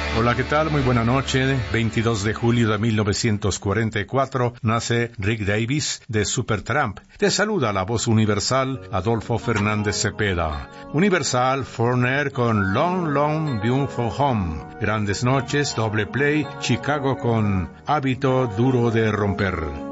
Hola, ¿qué tal? Muy buena noche. 22 de julio de 1944 nace Rick Davies de Supertramp. Te saluda la voz universal Adolfo Fernández Cepeda. Universal Foreigner con Long Long Beautiful Home. Grandes noches, doble play, Chicago con Hábito Duro de Romper.